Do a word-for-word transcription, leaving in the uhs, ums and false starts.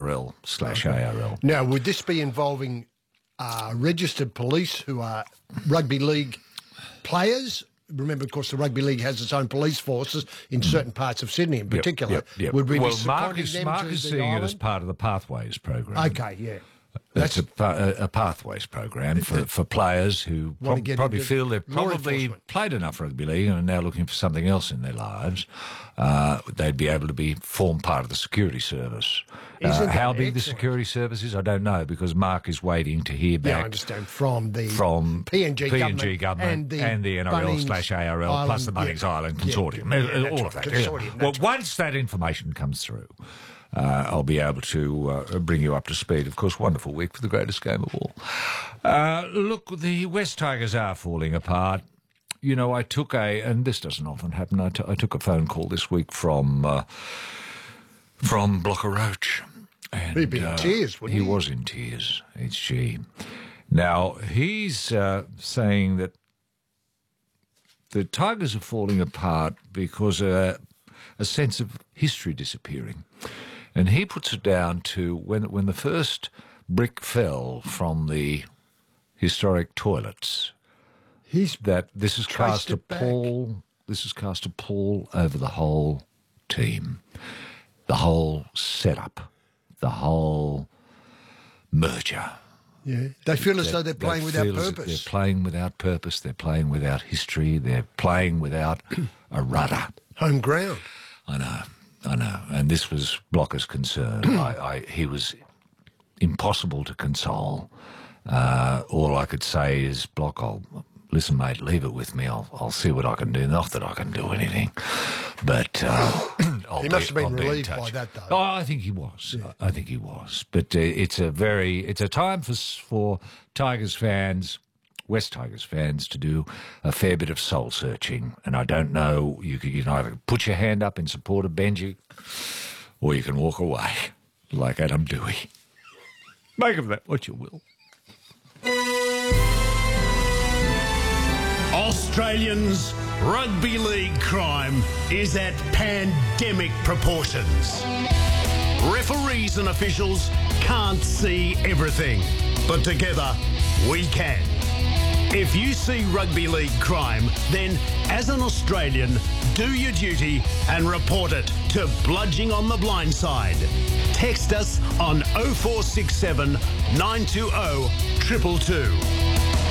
R L slash A R L. Now, would this be involving uh, registered police who are rugby league players? Remember, of course, the rugby league has its own police forces in certain parts of Sydney in particular. Yep, yep, yep. Would we well, be Mark seconding is, them Mark to is the seeing island? it as part of the Pathways program. Okay, yeah. That's a, pa- a Pathways program for, for players who Wanna prob- get probably into feel they've law probably enforcement. played enough rugby league and are now looking for something else in their lives. Uh, they'd be able to be form part of the security service. Uh, Isn't how that big the excellent? security service is, I don't know, because Mark is waiting to hear Yeah, I back understand. From the from P N G P N G government, government and the, and the N R L Bunnings slash A R L plus the Island, Bunnings yeah. Island Yeah, Consortium, yeah, uh, that's all right, of that. consortium, Yeah. that's Well, once that information comes through, uh, I'll be able to uh, bring you up to speed. Of course, wonderful week for the greatest game of all. Uh, look, the West Tigers are falling apart. You know, I took a, and this doesn't often happen, I, t- I took a phone call this week from uh, from Blocker Roach. And, He'd be in uh, tears, wouldn't he? he? was in tears. It's G. Now, he's uh, saying that the Tigers are falling apart because uh, a sense of history disappearing. And he puts it down to when when the first brick fell from the historic toilets, He's that this has Traced cast a it back. pall. This has cast a pall over the whole team, the whole setup, the whole merger. yeah. They feel as They- though they're they playing without feel as if purpose. They're playing without purpose. They're playing without history. They're playing without a rudder. Home ground. I know, I know. And this was Blocker's concern. I, I, he was impossible to console. Uh, all I could say is, Block, I'll, listen, mate, leave it with me. I'll, I'll see what I can do. Not that I can do anything, but uh, I'll He be- must have been I'll be in relieved by touch. that, though. Oh, I think he was. I think he was. But uh, it's a very, it's a time for s- for Tigers fans, West Tigers fans, to do a fair bit of soul searching. And I don't know, you can, you can either put your hand up in support of Benji, or you can walk away like Adam Dewey. Make of that what you will. Australians, rugby league crime is at pandemic proportions. Referees and officials can't see everything, but together we can. If you see rugby league crime, then as an Australian, do your duty and report it to Bludging on the Blindside. Text us on oh four six seven, nine two oh, two two two.